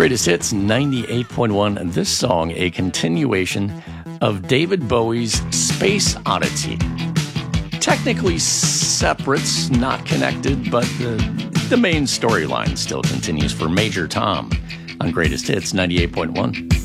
Greatest Hits 98.1, and this song a continuation of David Bowie's Space Oddity. Technically separate, not connected, but the main storyline still continues for Major Tom on Greatest Hits 98.1.